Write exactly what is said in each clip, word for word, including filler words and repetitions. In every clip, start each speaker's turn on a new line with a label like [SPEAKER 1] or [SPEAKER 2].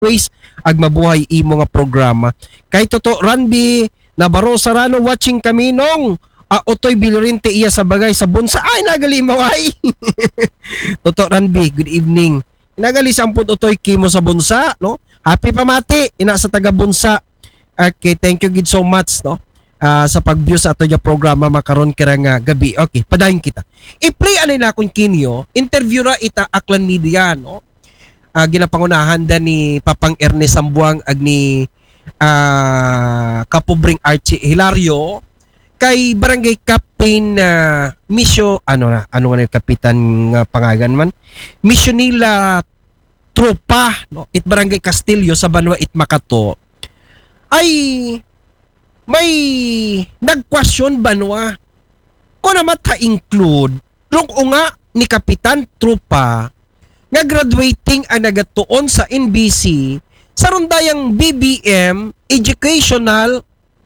[SPEAKER 1] always ag mabuhay imo nga programa. Kay toto Ranby Navarro Sarano watching kami nung uh, Otoy Bilorente iya sa bagay sa bunsa. Ay nagali maway. Toto Ranby, good evening. Nagali sampud Otoy kimo sa bunsa, no? Happy pamati ina sa taga bunsa. Okay, thank you gid so much, no? Uh, sa pag-view sa ato yung programa makaron kira nga gabi. Okay, padayon kita. I-play anay na akong kinyo, interview ra ita Aklan Media, no? Uh, ginapangunahan da ni Papang Ernest Sambuang ag ni uh, Kapubring Archie Hilario kay Barangay Captain uh, Misyo, ano na, ano nga kapitan nga pangagan man, Misyonila Tropa, no? It Barangay Castillo sa Banwa it Makato ay may nag-question Banwa kung naman ta-include rung nga ni Kapitan Tropa nga graduating ang nagatuon sa N B C sa rundayang B B M Educational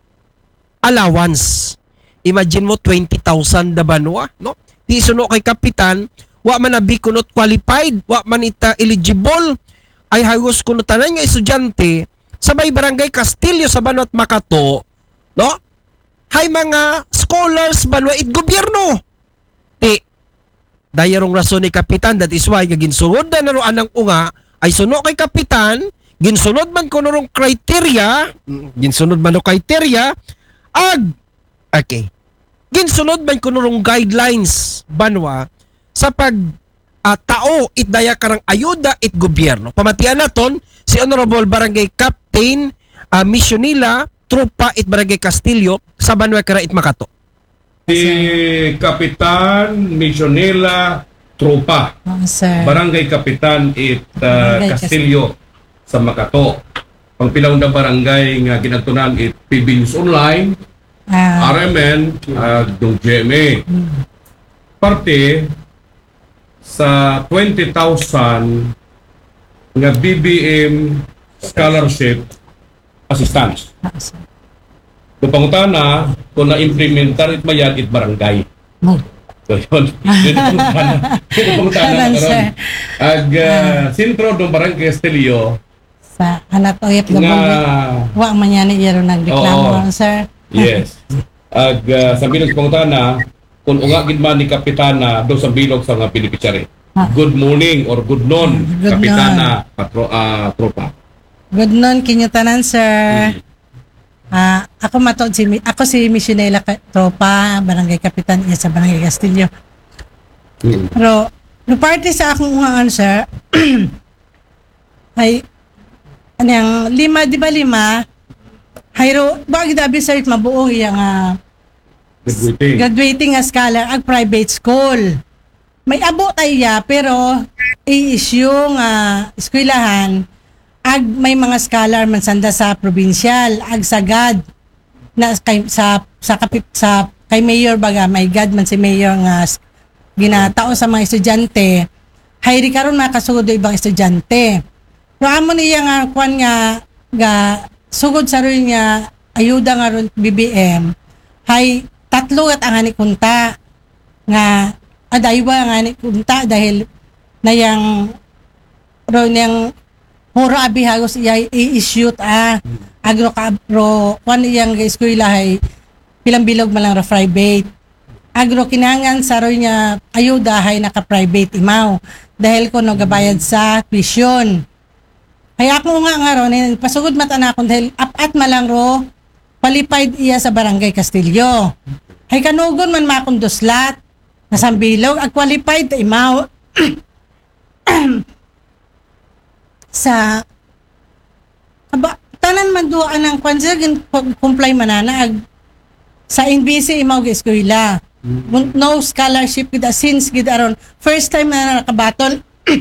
[SPEAKER 1] Allowance. Imagine mo twenty thousand da Banwa, no? Di suno kay Kapitan, wa man na be kunot qualified, wa man ita eligible, ay hagos kuno tanan nga estudyante sa may Barangay Castillo sa Banwa at Makato, no? Hay mga scholars Banwa it gobyerno. Ti dayarong rason ni Kapitan, that is why ginsunod na naro anang unga ay suno kay Kapitan, ginsunod man ko narong criteria, ginsunod man no criteria, ag, okay, ginsunod man ko narong guidelines Banwa sa pag uh, tao it daya karang ayuda it gobyerno. Pamatian naton si Honorable Barangay Captain uh, Misyonila Tropa it Barangay Castillo sa Banwa kara it Makato.
[SPEAKER 2] Si Kapitan Misyonela Tropa,
[SPEAKER 3] oh, sir.
[SPEAKER 2] Barangay Kapitan it uh,
[SPEAKER 3] Barangay
[SPEAKER 2] Castillo sa Makato. Pangpilaw na barangay nga ginagtunan it P B News Online,
[SPEAKER 3] Ah.
[SPEAKER 2] R M N, uh, dong G M A.
[SPEAKER 3] Hmm.
[SPEAKER 2] Parte sa twenty thousand nga B B M scholarship assistance.
[SPEAKER 3] Ah, sir.
[SPEAKER 2] Kung pangutana, kung na-implementar it mayag it barangay.
[SPEAKER 3] Oh.
[SPEAKER 2] So yun, yun ang pangutana. Yun ang pangutana
[SPEAKER 3] Karon,
[SPEAKER 2] karon.
[SPEAKER 3] sir.
[SPEAKER 2] Ag uh, sentro ng Barangay Castillo
[SPEAKER 3] Sa anak oyap
[SPEAKER 2] nga,
[SPEAKER 3] gabon. Wa man yan iyaro nagreklamo,
[SPEAKER 2] Oo.
[SPEAKER 3] sir.
[SPEAKER 2] yes, ag uh, sa bilog sa pangutana, kung unga gid man ni Kapitana do sa bilog sa mga beneficiary.
[SPEAKER 3] Ah.
[SPEAKER 2] Good morning or good noon,
[SPEAKER 3] Good
[SPEAKER 2] Kapitana patro, uh, Tropa.
[SPEAKER 3] Good noon kinyo tanan, sir. Ah, ako matod si Mi- ako si Misyonela Ka- Tropa, Barangay Kapitan iya sa Barangay Castillo.
[SPEAKER 2] Mm.
[SPEAKER 3] Pero no party sa akong ungaan, sir. ay anang lima di ba lima? Hayro, bagay dabi sir mabuo iya nga
[SPEAKER 2] Graduating.
[SPEAKER 3] graduating nga scholar ag private school. May abo tayo pero i-issue nga eskwelahan ag may mga scholar man sanda sa provincial ag sagad na kay, sa sa kapit sa kay mayor baga may god man si mayor nga s- ginatao sa mga estudyante hayri karon makasugod do ibang estudyante. Pero amo niya nga kwan nga ga sugod sa ron nga ayuda nga ron B B M hay tatlo at ang ani kunta nga adaywa nga ani kunta dahil nayang ron yang muro abi hagos iya i-issue ah agro kabro kwan iyang eskwela hay pilang bilog man lang ra private agro kinangan sa ron nga ayuda hay naka private imaw dahil ko nagabayad sa tuition. Kaya ako nga nga ron, eh, pasugod mata na akong dahil apat malang ro, qualified iya sa Barangay Castillo. Ay kanugon man makong doslat, nasambilog, ag qualified ta imaw. sa, aba, tanan man doon ang kwansa, comply manana, ag, sa N B C imaw ga-eskwela. No scholarship kita since kita aron first time na nakabaton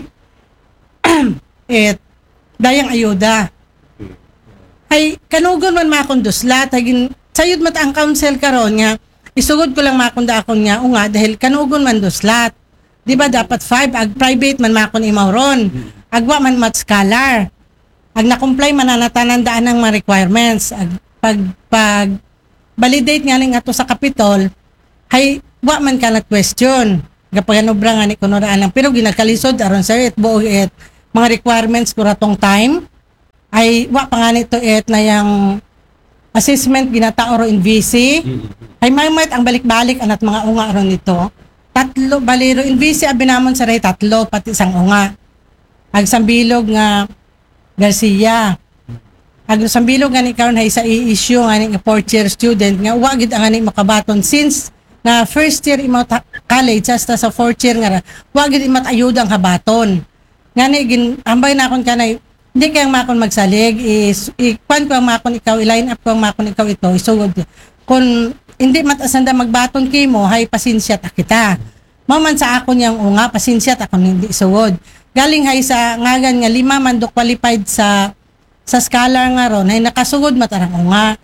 [SPEAKER 3] et dayang ayuda ay kanugon man makonduslat hagin sayod mat ang council karon nga isugod ko lang makunda akon nga unga dahil kanugon man duslat di ba dapat five ag private man makon imawron agwa man mat scholar ag na-comply man na natanandaan ng mga requirements ag pag pag validate nga ning ato sa Capitol hay wa man ka nag-question gapaganobra nga ni kuno lang pero ginakalisod aron sir it buo it mga requirements ko ratong time ay wa pa nga nito et na yung assessment ginatao ro in V C. Ay may might ang balik-balik anat mga unga ron nito. Tatlo baliro in V C abi namon sa ray tatlo pati isang unga. Ag sambilog nga Garcia. Ag sambilog nga ni karon hay sa i-issue nga ni fourth year student nga wa gid ang ani makabaton since na first year imo ta- college hasta sa fourth year nga wa gid imat ayuda ang habaton. Ngani gin ambay na kon kanay hindi kayang makon magsalig is ikwan ko ang makon ikaw i-line up ko ang makon ikaw ito isugod kung hindi matasanda magbaton kimo hay pasensya ta kita mao man sa akon yang unga pasensya ta kun hindi isugod galing hay sa ngagan nga lima man do qualified sa sa scholar nga ron hay nakasugod matarang unga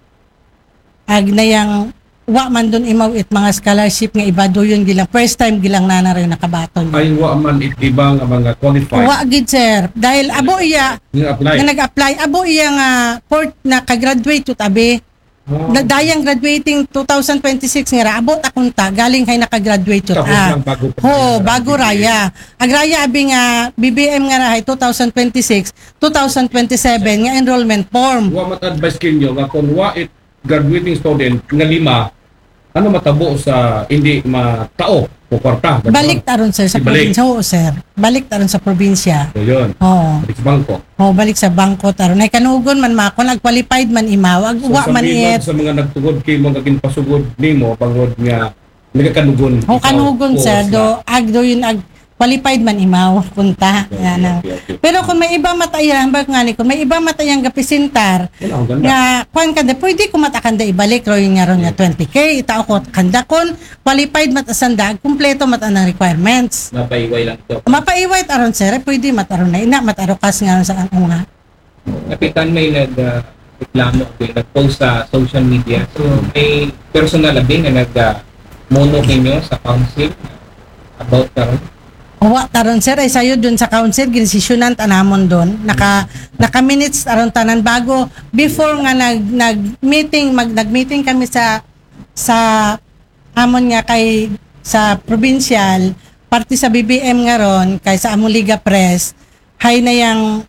[SPEAKER 3] ag na yang wa man dun imaw it mga scholarship nga iba do yun gilang first time gilang nana rin nakabaton
[SPEAKER 2] Ay wa man it ibang mga qualified.
[SPEAKER 3] wa gid sir dahil abo iya
[SPEAKER 2] Nga apply.
[SPEAKER 3] nga nag-apply abo iya nga port na ka-graduate to tabi
[SPEAKER 2] Oh.
[SPEAKER 3] na dayang graduating twenty twenty-six nga ra abot akong ta galing hay naka-graduate to
[SPEAKER 2] Tapos
[SPEAKER 3] ah
[SPEAKER 2] lang bago pa.
[SPEAKER 3] ho bago raya ag raya abi nga B B M nga ra hay twenty twenty-six twenty twenty-seven nga enrollment form
[SPEAKER 2] Wa mat advice kinyo nga kung wa it graduating student nga lima ano matabo sa hindi matao o kwarta.
[SPEAKER 3] balik taron sir sa
[SPEAKER 2] Ibalik.
[SPEAKER 3] probinsya oo sir balik taron sa probinsya
[SPEAKER 2] So yun.
[SPEAKER 3] oo
[SPEAKER 2] Balik sa bangko.
[SPEAKER 3] oh balik sa bangko taron ay kanugon man mako nag-qualified man imaw ag
[SPEAKER 2] So
[SPEAKER 3] wa
[SPEAKER 2] sa
[SPEAKER 3] man
[SPEAKER 2] bilog
[SPEAKER 3] it
[SPEAKER 2] sa mga nagtugod kay mga gagin pasugod nimo pagod nga nagakanugon.
[SPEAKER 3] Ho kanugon
[SPEAKER 2] Ikaw,
[SPEAKER 3] sir
[SPEAKER 2] course
[SPEAKER 3] do ag do yun ag qualified man imaw punta
[SPEAKER 2] na.
[SPEAKER 3] yan ang
[SPEAKER 2] Okay, okay, okay.
[SPEAKER 3] pero kung may iba matayan bag nga ni kung may iba matayang gapisintar
[SPEAKER 2] Wala, ang ganda.
[SPEAKER 3] nga kuan kada pwede ko matakanda ibalik ro yung nga ron nga twenty K itao ko kanda kon qualified matasanda kumpleto mata ang requirements
[SPEAKER 4] Napaiway lang ito.
[SPEAKER 3] mapaiwait aron sir eh, pwede mataron na ina matarokas nga sa ano nga
[SPEAKER 4] Kapitan, may nag uh, reklamo din, nag-post sa social media. So, may personal abing na nag-mono ninyo sa council about karon.
[SPEAKER 3] Wa taron sir ay sayo dun sa council ginisisyonan tanamon dun naka naka minutes taron tanan bago before nga nag nag meeting mag nag meeting kami sa sa amon nga kay sa provincial parte sa B B M nga ron kay sa among Liga Press hay na yang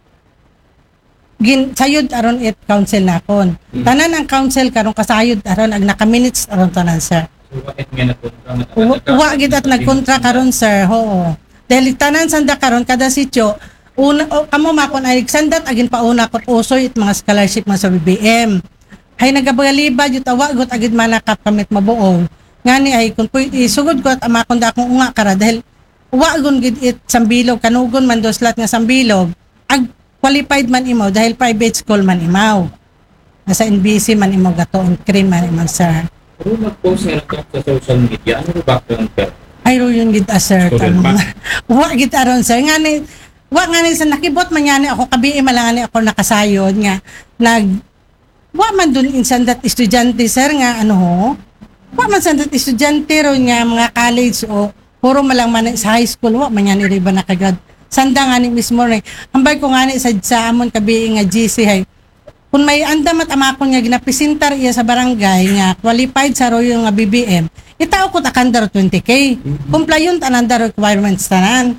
[SPEAKER 3] gin sayod aron it council nakon tanan ang council karon kasayod aron ag naka minutes aron tanan sir.
[SPEAKER 4] So, bakit nga napunta?
[SPEAKER 3] Wa wa gid at nagkontra karon sir. Oo. Dahil tanan sanda karon kada sityo una o, kamo makon ay sandat agin pauna ko usoy it mga scholarship mga sa B B M. Hay nagabaliba jud awa gut agid manakap kamit mabuong. Ngani ay kun pwede isugod ko at amakon da akong unga kara dahil wa gun gid it sambilog kanugon man doslat nga sambilog ag qualified man imaw dahil private school man imaw. Nasa N B C man imaw gato ang cream man imaw sir.
[SPEAKER 4] Pero nag-post nga ito sa social media. Ano yung background pero?
[SPEAKER 3] Ay ro yung gid sir
[SPEAKER 2] Student
[SPEAKER 3] tanong
[SPEAKER 2] ba?
[SPEAKER 3] wa gid aron sir ngani wa ngani sa nakibot man ngani ako kabi malangani ako nakasayod nga nag wa man dun insandat estudyante sir nga ano ho wa man sandat estudyante ro nga mga college o puro malang man sa high school wa man ngani riba nakagrad sanda ngani mismo rin ambay ko ngani sa sa amon kabi nga G C hay kung may andam at amakon nga ginapresentar iya sa barangay nga qualified sa royo nga B B M, itao ko takandar twenty K. Compliant ananda requirements tanan.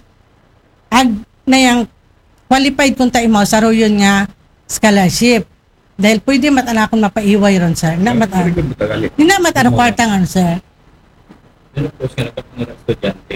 [SPEAKER 3] Ag na yang qualified kung ta imo sa royo nga scholarship. Dahil pwede mat anakon mapaiway ron sir. Na mat
[SPEAKER 2] Very good, matagali.
[SPEAKER 3] Di na mat ano kwarta nga sir.
[SPEAKER 4] Ano post nga nagkapunod ng estudyante?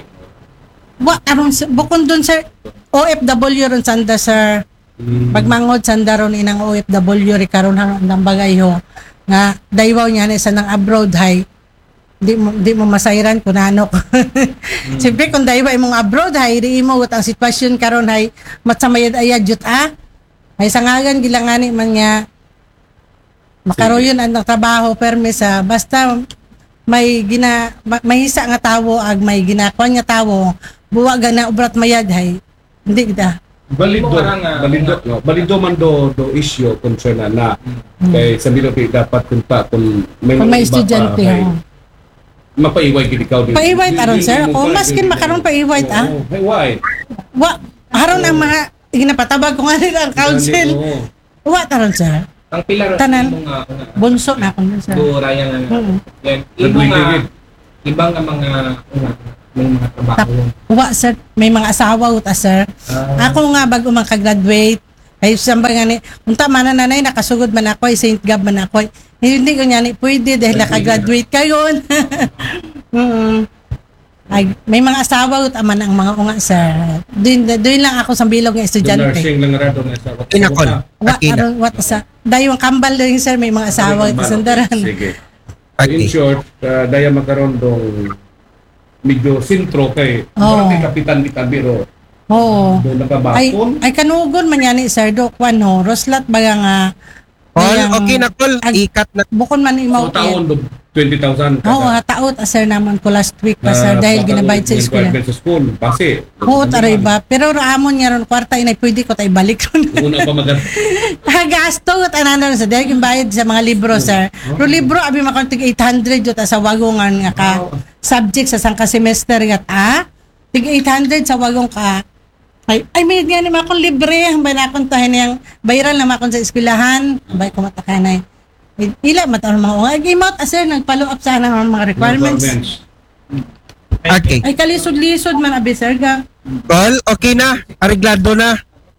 [SPEAKER 3] Wa aron sir, bukod dun sir O F W ron sanda sir. Pagmangod sanda ron inang O F W ri karon hang bagay ho nga daywaw niya na isa ng abroad hay di mo di mo masayran kun ano ko. Siyempre kung daywa imong abroad hay di mo ang sitwasyon karon hay matsamayad ayad jud ah. Hay sangagan gilangani man nga makaroyon ang trabaho permis sa basta may gina ma- may hisa nga tawo ag may ginakwan nga tawo buwa gana ubrat mayad hay hindi kita.
[SPEAKER 2] Balido,
[SPEAKER 4] Parang, ah,
[SPEAKER 2] balido, no? Balido man do do issue concern na na kay sa bilog kay dapat kung pa kung may
[SPEAKER 3] Kung may
[SPEAKER 2] iba pa,
[SPEAKER 3] estudyante
[SPEAKER 2] kay
[SPEAKER 3] ho.
[SPEAKER 2] mapaiway gid ikaw din.
[SPEAKER 3] Paiway
[SPEAKER 2] Di-
[SPEAKER 3] aron
[SPEAKER 2] di-
[SPEAKER 3] sir
[SPEAKER 2] di mo
[SPEAKER 3] ako
[SPEAKER 2] pa-
[SPEAKER 3] maskin
[SPEAKER 2] di-
[SPEAKER 3] makaron paiway ah.
[SPEAKER 2] Oo, hey, why?
[SPEAKER 3] Wa haron ang mga ginapatabag ko nga nila ang council.
[SPEAKER 2] Oo.
[SPEAKER 3] Wa taron sir.
[SPEAKER 4] Ang pilar
[SPEAKER 3] Tanan.
[SPEAKER 4] mo nga ako na.
[SPEAKER 3] Bunso na ako nun sir.
[SPEAKER 4] Do raya nga.
[SPEAKER 3] Oo.
[SPEAKER 4] Yan. Ibo nga.
[SPEAKER 2] Nagwigigit.
[SPEAKER 4] Ibang nga mga una, may mga trabaho.
[SPEAKER 3] Wa sir, may mga asawa uta sir.
[SPEAKER 4] Ah,
[SPEAKER 3] Ako nga bago man ka-graduate, Ay samba nga ni, unta man na nanay, nakasugod man ako, Saint Gab man ako. Hindi ko nga ni, pwede dahil nakagraduate kayo. mm Ay, may mga asawa ut aman ang mga unga, sir. Doon, doon lang ako sa bilog ng
[SPEAKER 2] The
[SPEAKER 3] estudyante.
[SPEAKER 2] nursing lang rado na sa
[SPEAKER 1] Kinakol.
[SPEAKER 3] What,
[SPEAKER 1] Akina.
[SPEAKER 3] aron, what sa, dahil yung kambal din, sir, may mga asawa ut sandaran.
[SPEAKER 2] Sige.
[SPEAKER 1] Okay.
[SPEAKER 2] In short, uh, daya magkaroon dong medyo sintro kay
[SPEAKER 3] Oo.
[SPEAKER 2] oh. kapitan kita biro.
[SPEAKER 3] Oo.
[SPEAKER 2] Doon
[SPEAKER 3] Ay,
[SPEAKER 2] nakabakon.
[SPEAKER 3] ay kanugon man yan ni Sir Doc, Juan, ho. Roslat ba nga,
[SPEAKER 1] Col,
[SPEAKER 3] Yang-
[SPEAKER 1] okay na call.
[SPEAKER 3] Ag-
[SPEAKER 1] Ikat na.
[SPEAKER 3] bukon man
[SPEAKER 2] So
[SPEAKER 3] imaw.
[SPEAKER 2] taon do twenty thousand.
[SPEAKER 3] Oo, hataot, ah, sir, naman ko last week pa, sir, dahil ginabayad sa eskwela.
[SPEAKER 2] sa school. Kasi.
[SPEAKER 3] Oo, taray ba? Pero raamon niya ron, kwarta, inay, pwede ko tayo balik ron.
[SPEAKER 2] Una pa mag
[SPEAKER 3] Gasto, at anano sa dahil yung bayad sa mga libro, sir. Pero libro, abi makontig eight hundred yun, sa wagongan nga ka, subject sa sangka semester nga, ah? Tig eight hundred sa wagong ka. Ay, ay may nga naman akong libre, hambay na akong tahin niyang viral na akong sa eskwelahan, hambay ko matakanay. Ila, mataon mga unga. Ay, gamot, ah, sir, nag-follow up sana ng mga requirements.
[SPEAKER 1] Okay.
[SPEAKER 3] Ay, kalisod-lisod man, abi, sir, ga.
[SPEAKER 1] Call, okay na. Areglado na.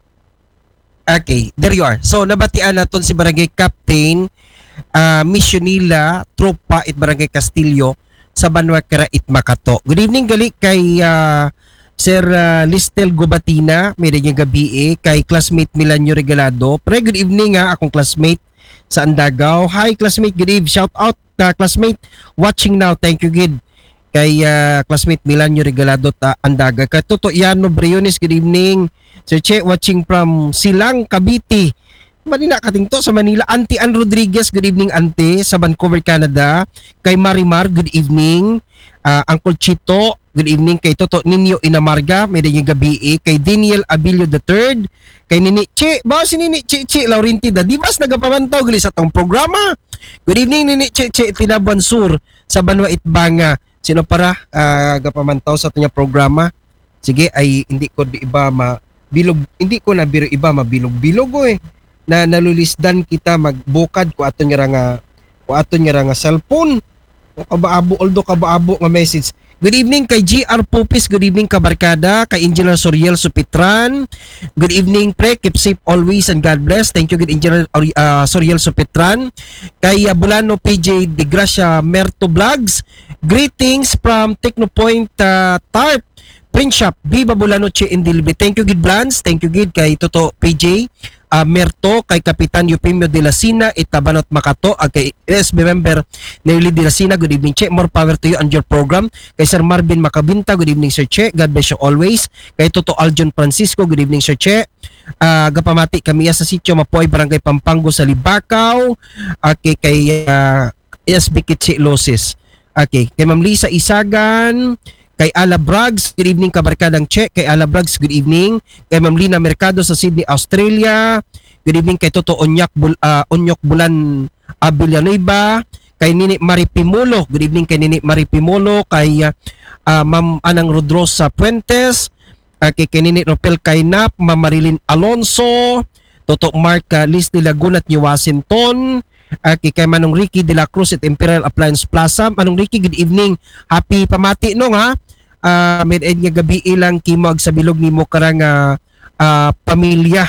[SPEAKER 1] Okay, there you are. So, nabatian naton si Barangay Captain uh, Missionila Tropa it Barangay Castillo sa Banwakera it Makato. Good evening gali kay uh, Sir uh, Listel Gubatina, may rin yung gabi eh, kay classmate Milanyo Regalado. Pre, good evening ha, akong classmate sa Andagaw. Hi classmate, good evening. Shout out uh, classmate watching now. Thank you, good. Kay uh, classmate Milanyo Regalado ta Andaga. Kay Toto Iano Briones, good evening. Sir Che, watching from Silang, Cavite. Manila katingto sa Manila. Auntie Ann Rodriguez, good evening Auntie, sa Vancouver, Canada. Kay Marimar, good evening. Uh, Uncle Chito, good evening. Kay Toto Ninyo Inamarga, may rin yung gabi eh. Kay Daniel Abilio the third. Kay Nini Che, ba si Nini Che Che Laurentida, di mas nagapamantaw gali sa tong programa. Good evening Nini Che Che Tinaban Sur sa Banwa Itbanga. Sino para uh, gapamantaw sa tunya programa? Sige, ay hindi ko di iba ma bilog, hindi ko na biro iba mabilog-bilog eh. Na nalulisdan kita magbukad ko aton nga nga ko aton nga nga cellphone. Kabaabo although kabaabo nga message. Good evening kay G R Pupis, good evening kabarkada, kay Engineer Soriel Supitran. Good evening pre, keep safe always and God bless. Thank you good Engineer uh, Soriel Supitran. Kay uh, Bulano P J De Gracia Merto Vlogs. Greetings from Technopoint uh, Tarp Print Shop, Viva Bulano Che Indilbe. Thank you good Blans, thank you good kay Toto P J uh, Merto, kay Kapitan Eupimio de la Sina, Itabanot Makato, at kay S B member Nelly de la Sina. Good evening Che, more power to you and your program. Kay Sir Marvin Macabinta, good evening Sir Che, God bless you always. Kay Toto Aljon Francisco, good evening Sir Che. Uh, gapamati kami sa sitio Mapoy, Barangay Pampango sa Libakaw. Okay, kay uh, S B Kitsi Loses. Okay, kay Ma'am Lisa Isagan, kay Ala Brags, good evening kabarkadang Che. Kay Ala Brags, good evening. Kay Ma'am Lina Mercado sa Sydney, Australia. Good evening kay Toto Onyak Bul uh, Onyok Bulan uh, Villanueva. Kay Nini Maripimulo, good evening kay Nini Maripimulo. Kay uh, uh, Ma'am Anang Rodrosa Puentes. Uh, kay, kay Nini Ropel Kainap, Ma'am Marilyn Alonso. Toto Mark uh, Liz de Laguna at New Washington. Uh, kay, kay Manong Ricky de la Cruz at Imperial Appliance Plaza. Manong Ricky, good evening. Happy pamati nung ha. Uh, may nga gabi ilang kimog sa bilog ni mo karang uh, uh, pamilya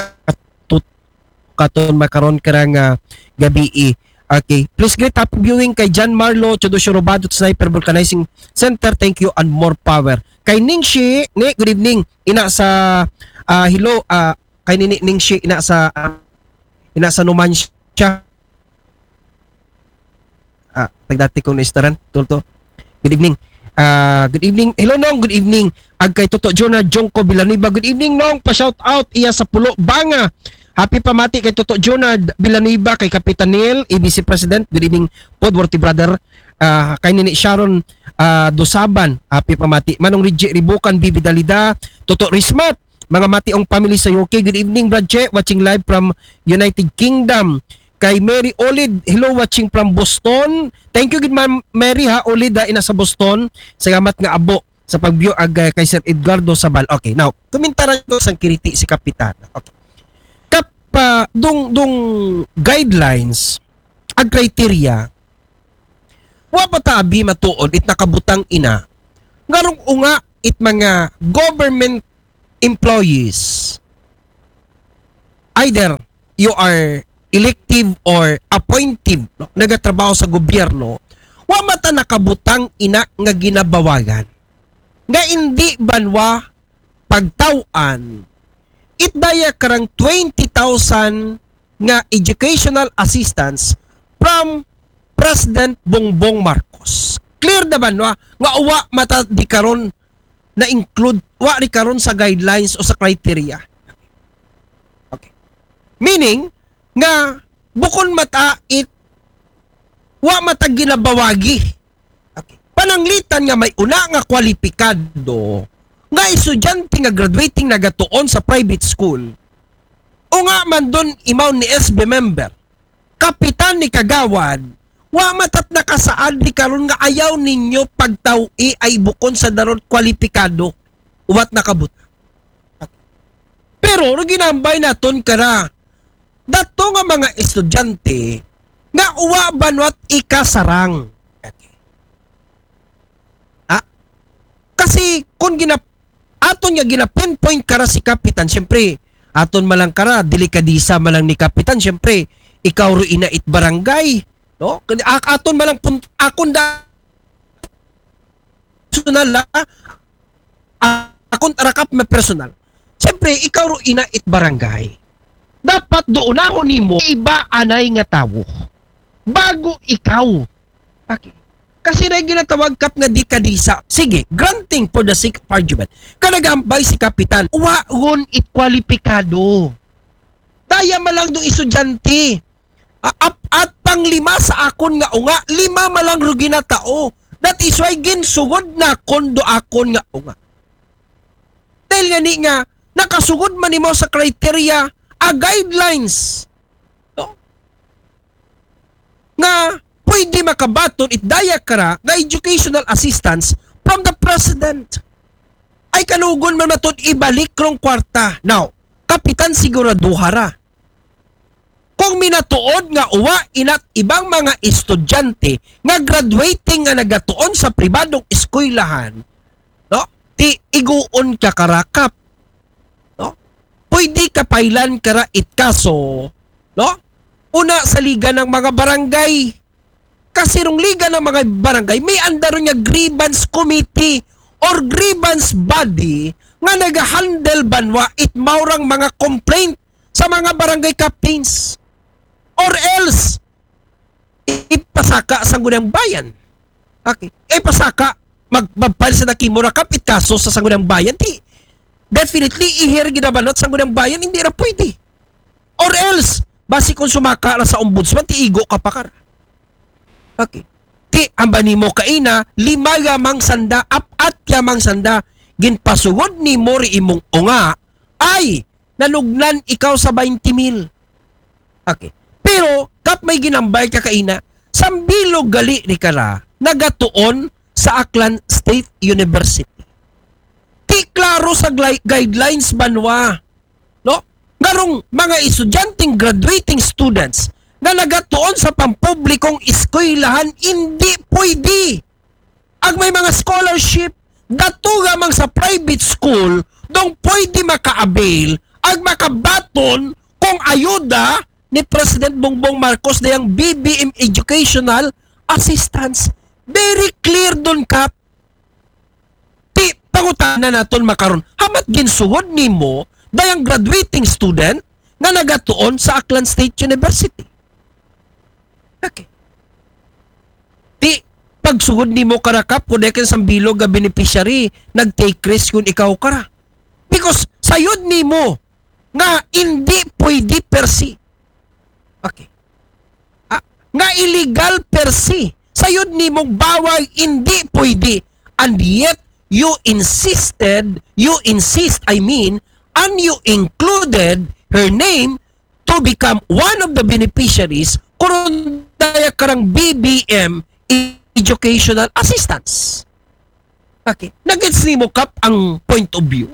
[SPEAKER 1] katut katon makaron karang uh, gabi i. Okay, please great happy viewing kay John Marlo Chodosyo Robado Sniper Vulcanizing Center. Thank you and more power. Kay Ningshi, ni good evening. Ina sa uh, hello uh, kay Nini Ningshi ina sa uh, ina sa Numancia. Ah, tagdati ko na istaran tulto. Good evening. Uh, good evening. Hello Nong, good evening. Ag kay Toto Jonah Jongko Villanueva. Good evening Nong, pa-shout out iya sa Pulo Banga. Happy pamati kay Toto Jonah Villanueva, kay Kapitan Neil, A B C President. Good evening Podworthy brother. Uh, kay Nini Sharon uh, Dosaban. Happy pamati. Manong Rigi Ribukan, Bibi Dalida, Toto Rismat. Mga mationg family sa U K. Good evening Brad Che, watching live from United Kingdom. Kay Mary Olid, hello, watching from Boston. Thank you good Ma'am Mary ha, Olid ha, ina sa Boston. Salamat nga abo sa pag-view ag uh, kay Sir Edgardo Sabal. Okay, now, kumintaran ko sang kiriti si Kapitan. Okay. Kap, uh, dong, dong guidelines, ag criteria, wa pa tabi matuod it nakabutang ina, ngarong unga it mga government employees either you are elective or appointive, no? Nagatrabaho sa gobyerno, wa mata nakabutang ina nga ginabawagan. Nga hindi banwa pagtawan, it daya karang twenty thousand nga educational assistance from President Bongbong Marcos. Clear na banwa nga uwa mata di karon na include, wa ri karon sa guidelines o sa criteria. Okay. Meaning, nga bukon mata it wa mata ginabawagi. Okay. Pananglitan nga may una nga kwalipikado nga estudyante nga graduating nagatuon sa private school o nga man doon imaw ni S B member, kapitan ni kagawad, wa matat nakasaad di karon nga ayaw ninyo pagtawi ay bukon sa daron kwalipikado uwat nakabut. Okay. Pero no ginambay naton kara dato nga mga estudyante nga uwa banwat ikasarang. Okay. Ah, kasi kung ginap aton nga gina-pinpoint kara si kapitan, syempre aton malang kara delikadisa malang ni kapitan, syempre ikaw ro ina it barangay, no? Aton malang punt akon da personal la akon rakap na personal. Syempre ikaw ro ina it barangay. Dapat doon ako nimo iba anay nga tawo bago ikaw. Okay. Kasi na ginatawag kap nga di kadisa. Sige, granting for the sake of argument. Kanagambay si kapitan, uwaon it kwalipikado. Daya malang do estudyante. At, at pang lima sa akon nga unga, lima malang rugi na tao. That is why ginsugod na kondo akon nga unga. Dahil nga ni nga, nakasugod man nimo sa criteria a guidelines, no? Nga pwede makabaton it daya kara nga educational assistance from the president. Ay kanugon man naton ibalik krong kwarta. Now, kapitan siguraduhara. Kung minatuod nga uwa inat ibang mga estudyante nga graduating nga nagatuon sa pribadong eskwelahan, no? Ti iguon ka karakap. Pwede kapailan kara it kaso, no? Una sa liga ng mga barangay. Kasi rong liga ng mga barangay, may andaro niya grievance committee or grievance body nga nag-handle banwa it maurang mga complaint sa mga barangay captains. Or else, ipasaka sa gunang bayan. Okay. Ipasaka, magpapal sa nakimurakap it kaso sa sangunang bayan. Di, definitely, ihir ginabalot sa gunang bayan, hindi na pwede. Or else, basi kung sumaka na sa ombudsman, tiigo ka pa ka. Okay. Ti, ambani mo kaina, lima yamang sanda, apat yamang sanda, ginpasugod ni Mori imong unga, ay, nalugnan ikaw sa twenty mil. Okay. Pero, kap may ginambay ka kaina, sambilog gali ni kara, nagatuon sa Aklan State University. Di klaro sa guidelines banwa, no? Ngarong mga estudyanteng graduating students na nagatuon sa pampublikong eskwelahan, hindi pwede. Ang may mga scholarship, dato gamang sa private school, dong pwede maka-avail, ang makabaton kung ayuda ni President Bongbong Marcos na yung B B M Educational Assistance. Very clear doon, Kap. Pangutana naton makaron, hamat ginsugod nimo dayang graduating student nga nagatuon sa Aklan State University. Okay. Di pagsugod nimo karakap kun dekan sambilog nga beneficiary nag-take risk kun ikaw kara. Because sayod nimo nga hindi pwede per se. Okay. Ah, nga illegal per se. Sayod nimong bawal hindi pwede. And yet you insisted, you insist, I mean, and you included her name to become one of the beneficiaries kung daya karang B B M Educational Assistance. Okay. Nagets ni mo kap ang point of view.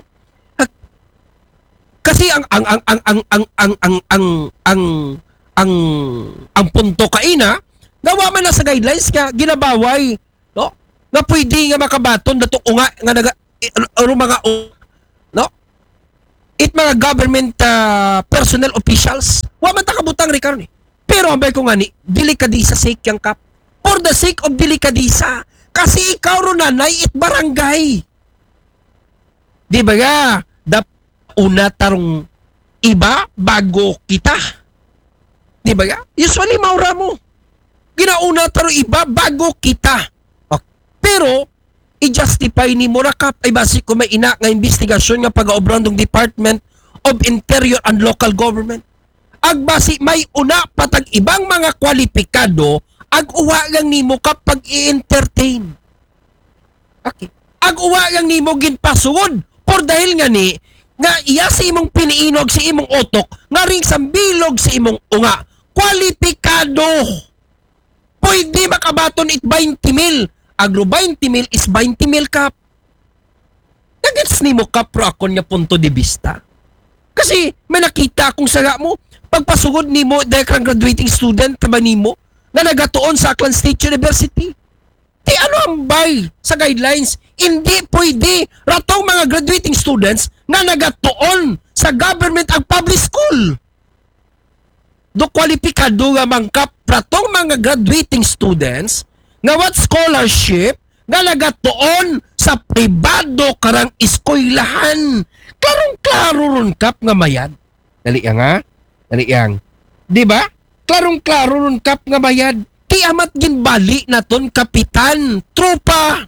[SPEAKER 1] Kasi ang ang ang ang ang ang ang ang ang ang ang ang punto kaina, nawa man na sa guidelines ka ginabaway, no? Na pwede nga makabaton dato nga nga naga ano mga no it mga government uh, personnel officials. Wa man ta kabutang ri karon eh. Pero ambay ko nga ni, delikadisa sake yang kap. For the sake of delikadisa. Kasi ikaw ro nanay it barangay. Di ba ga? Da una tarong iba bago kita. Di ba ga? Usually maura mo. Ginauna tarong iba bago kita. Okay. Pero i-justify ni mo na kap ay basi ko may ina nga investigasyon nga pag-aobran ng Department of Interior and Local Government. Ag basi may una patag ibang mga kwalipikado ag uwa lang nimo kapag i-entertain. Okay. Ag uwa lang nimo ginpasugod por dahil nga ni nga iya si imong piniinog si imong otok nga ring sambilog si imong unga. Kwalipikado. Pwede makabaton it twenty mil. Agro twenty mil is twenty mil kap. Nagets nimo kap pro ako niya punto de vista. Kasi may nakita akong saga mo pagpasugod nimo dahil kang graduating student ka ba nimo na nagatuon sa Aklan State University. Di ano ang bay sa guidelines? Hindi pwede ratong mga graduating students na nagatuon sa government ang public school. Do kwalipikado nga mangkap ratong mga graduating students nga what scholarship nga nagatuon sa pribado karang eskwelahan. Klarong-klaro ron kap nga mayad. Dali yang ha? Dali yang. Di ba? Klarong-klaro ron kap nga mayad. Ti amat ginbali na ton kapitan, tropa.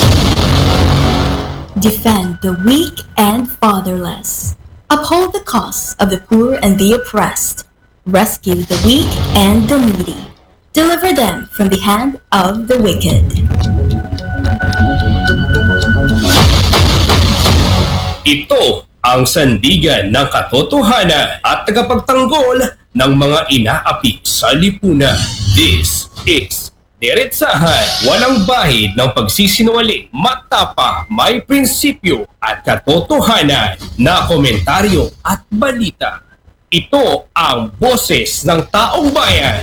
[SPEAKER 5] Defend the weak and fatherless. Uphold the cause of the poor and the oppressed. Rescue the weak and the needy. Deliver them from the hand of the wicked.
[SPEAKER 6] Ito ang sandigan ng katotohanan at tagapagtanggol ng mga inaapi sa lipunan. This is Diretsahan, walang bahid ng pagsisinungaling, matapang, may prinsipyo at katotohanan na komentaryo at balita. Ito ang boses ng taong bayan.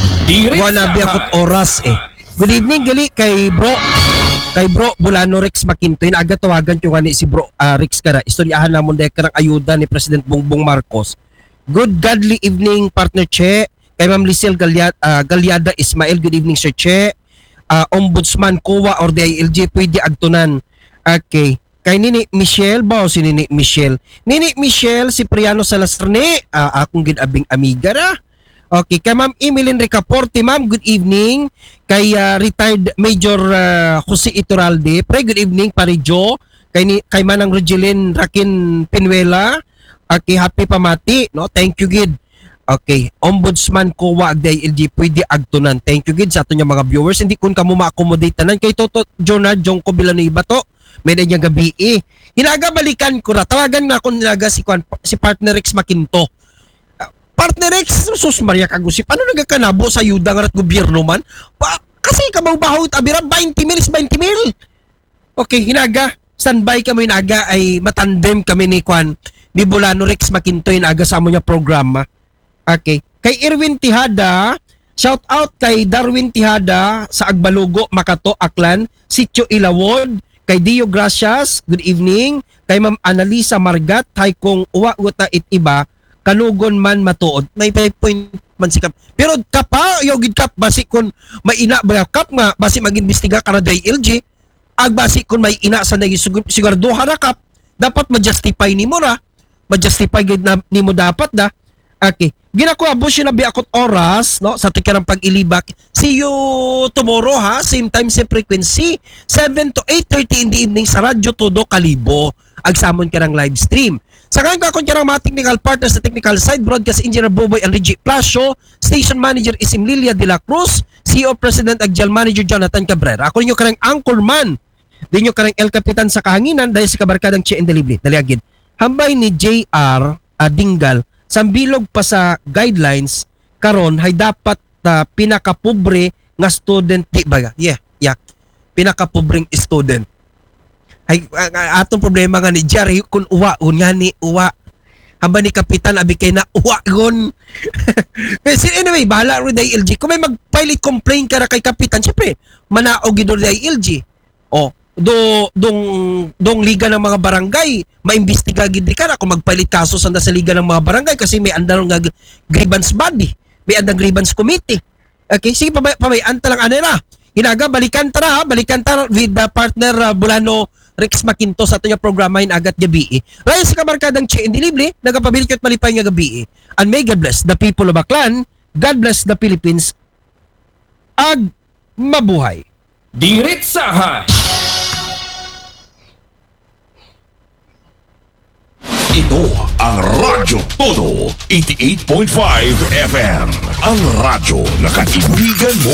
[SPEAKER 1] Wala biyakot oras eh. Good evening gali kay bro. Kay bro Bulano Rex Makintoy na aga tawagan yung ani si bro uh, Rex kara. Istoryahan namon dahil karang ayuda ni President Bongbong Marcos. Good godly evening partner Che. Kay Ma'am Lisel Galyada, uh, Galyada Ismail, good evening Sir Che. Uh, Ombudsman Kowa or D I L G pwede agtunan. Okay. Kay Nini Michelle ba o si Nini Michelle? Nini Michelle, si Priano Salazar ni, uh, akong ginabing amiga ra. Okay, kay Ma'am Emeline Ricaporte, Ma'am, good evening. Kay uh, retired Major uh, Jose Iturralde, pre, good evening, pare Joe. Kay, ni, kay Manang Regeline Rakin Pinuela, okay, happy pamati, no? Thank you, Gid. Okay, Ombudsman Kowa ag D I L G pwede agtunan. Thank you, Gid, sa ato niya mga viewers. Hindi kun kamo ma-accommodate tanan. Kay Toto Jonah Jong ko Villanueva to. May na niya gabi eh. Hinaga balikan ko ra. Tawagan na ako nilaga si, si partner Rex Makinto. Partner Rex, sus Maria Kagusip, ano nagakanabo sa yuda nga at gobyerno man? Pa, kasi kabang bahaw tabira, twenty mil is twenty mil. Okay, hinaga, standby kami hinaga ay matandem kami ni Kwan, ni Bulano Rex Makintoy na aga sa amo niya programa. Okay, kay Irwin Tihada, shout out kay Darwin Tihada sa Agbalugo, Makato, Aklan, Sitio Ilawod, kay Dio Gracias, good evening, kay Ma'am Analisa Margat, hay kung uwa uta it iba, kanugon man matuod. May five point man si Kap. Pero kapa, yogid Kap, basi kun may ina ba Kap nga, basi mag-imbestiga ka na D I L G, ag basi kun may ina sa nagisigurduhan na Kap, dapat ma-justify ni mo ra, ma-justify na ni mo dapat da. Okay. Ginakuha bo siya na biakot oras, no, sa tikarang pag-ilibak. See you tomorrow ha, same time, same frequency, seven to eight thirty in the evening sa Radyo Todo Kalibo. Agsamon ka ng live stream. Sa ngayon kakon ka ng mga technical partners sa technical side, broadcast engineer Boboy and Reggie Plasio, station manager Isim Lilia de la Cruz, C E O President Agjal Manager Jonathan Cabrera. Ako ninyo ka ng anchorman, din nyo ka ng El Capitan sa kahanginan dahil sa kabarkadang Che and Delivery. Dali agad. Hambay ni J R Adingal, sambilog pa sa guidelines karon hay dapat uh, pinakapobre nga student di ba? Yeah, yeah. Pinakapobreng student. Hay uh, atong problema nga ni Jerry kun uwa unya ni uwa. Haba ni kapitan abi kay na uwa gon. Pero anyway, bahala ro D I L G. Kung may mag-pilot complaint ka ra kay kapitan, syempre manaog gid ro D I L G. Oh, do dong dong liga ng mga barangay maimbestiga gid di ka kung magpalit kaso sa sa liga ng mga barangay kasi may andang nga grievance body, may andang grievance committee. Okay, sige pabay pabay anta lang anera. Inaga balikan tara ha, balikan tara with the partner uh, Bulano Rex Maquinto sa ato nga programa in agat gabi. Raya sa kabarkadang Che Indilible, nagapabilit ket malipay nga gabi. And may God bless the people of Aklan, God bless the Philippines. Ag mabuhay.
[SPEAKER 6] Diretsahan.
[SPEAKER 7] Ito ang Radyo Todo eighty-eight point five F M. Ang radyo na kaibigan mo.